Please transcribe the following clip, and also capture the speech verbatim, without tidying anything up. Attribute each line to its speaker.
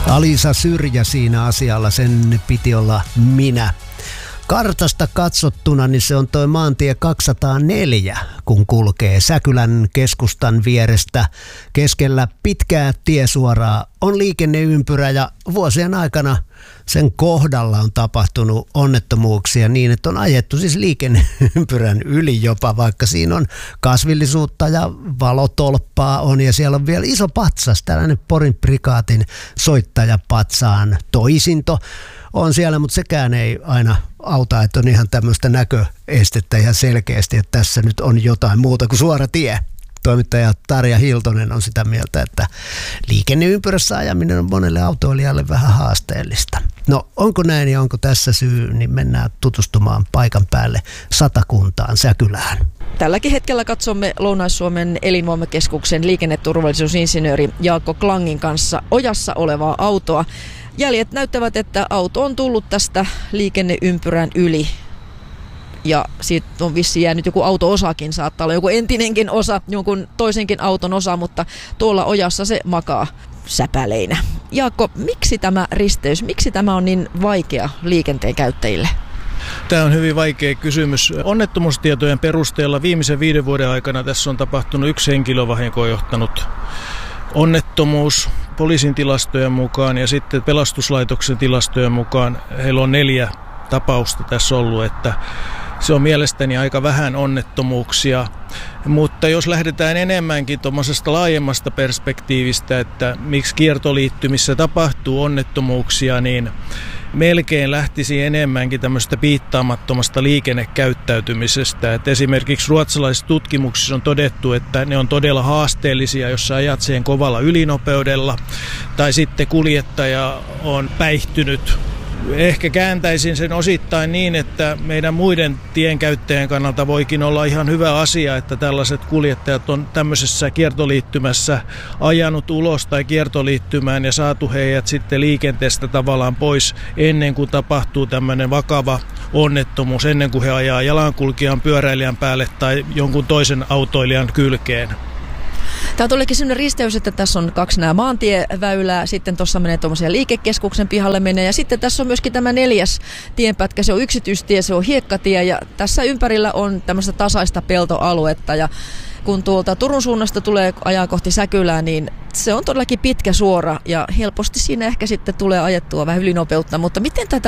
Speaker 1: Alisa Syrjä siinä asialla, sen piti olla minä. Kartasta katsottuna niin se on toi maantie kaksisataaneljä, kun kulkee Säkylän keskustan vierestä keskellä pitkää tiesuoraa. On liikenneympyrä ja vuosien aikana sen kohdalla on tapahtunut onnettomuuksia niin, että on ajettu siis liikenneympyrän yli jopa, vaikka siinä on kasvillisuutta ja valotolppaa on ja siellä on vielä iso patsas, tällainen Porin prikaatin soittajapatsaan toisinto on siellä, mutta sekään ei aina auta, että on ihan tämmöistä näköestettä ihan selkeästi, että tässä nyt on jotain muuta kuin suora tie. Toimittaja Tarja Hiltonen on sitä mieltä, että liikenneympyrässä ajaminen on monelle autoilijalle vähän haasteellista. No onko näin ja onko tässä syy, niin mennään tutustumaan paikan päälle Satakuntaan, Säkylään.
Speaker 2: Tälläkin hetkellä katsomme Lounais-Suomen elinvoimakeskuksen liikenneturvallisuusinsinööri Jaakko Klangin kanssa ojassa olevaa autoa. Jäljet näyttävät, että auto on tullut tästä liikenneympyrän yli ja siitä on vissiin jäänyt joku auto-osakin, saattaa olla joku entinenkin osa, jonkun toisenkin auton osa, mutta tuolla ojassa se makaa säpäleinä. Jaakko, miksi tämä risteys, miksi tämä on niin vaikea liikenteen käyttäjille?
Speaker 3: Tämä on hyvin vaikea kysymys. Onnettomuustietojen perusteella viimeisen viiden vuoden aikana tässä on tapahtunut yksi henkilövahinkoon johtanut onnettomuus poliisin tilastojen mukaan ja sitten pelastuslaitoksen tilastojen mukaan heillä on neljä tapausta tässä ollut, että se on mielestäni aika vähän onnettomuuksia. Mutta jos lähdetään enemmänkin tuommoisesta laajemmasta perspektiivistä, että miksi kiertoliittymissä tapahtuu onnettomuuksia, niin melkein lähtisi enemmänkin tämmöistä piittaamattomasta liikennekäyttäytymisestä. Et esimerkiksi ruotsalaisissa tutkimuksissa on todettu, että ne on todella haasteellisia, jos sä ajat siihen kovalla ylinopeudella tai sitten kuljettaja on päihtynyt. Ehkä kääntäisin sen osittain niin, että meidän muiden tienkäyttäjien kannalta voikin olla ihan hyvä asia, että tällaiset kuljettajat on tämmöisessä kiertoliittymässä ajanut ulos tai kiertoliittymään ja saatu heidät sitten liikenteestä tavallaan pois ennen kuin tapahtuu tämmöinen vakava onnettomuus, ennen kuin he ajaa jalankulkijan, pyöräilijän päälle tai jonkun toisen autoilijan kylkeen.
Speaker 2: Tämä on todellakin sellainen risteys, että tässä on kaksi nämä maantieväylää, sitten tuossa menee tuommoisia liikekeskuksen pihalle menee ja sitten tässä on myöskin tämä neljäs tienpätkä, se on yksityistie, se on hiekkatie ja tässä ympärillä on tämmöistä tasaista peltoaluetta ja kun tuolta Turun suunnasta tulee ajaa kohti Säkylää, niin se on todellakin pitkä suora ja helposti siinä ehkä sitten tulee ajettua vähän ylinopeutta, mutta miten tätä